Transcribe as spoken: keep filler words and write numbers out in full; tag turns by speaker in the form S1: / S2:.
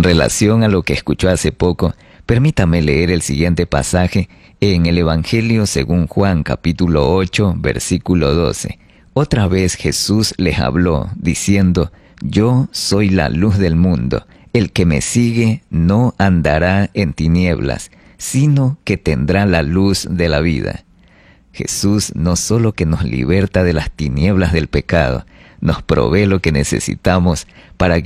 S1: En relación a lo que escuchó hace poco, permítame leer el siguiente pasaje en el Evangelio según Juan, capítulo ocho, versículo doce. Otra vez Jesús les habló, diciendo: Yo soy la luz del mundo. El que me sigue no andará en tinieblas, sino que tendrá la luz de la vida. Jesús no solo que nos liberta de las tinieblas del pecado, nos provee lo que necesitamos para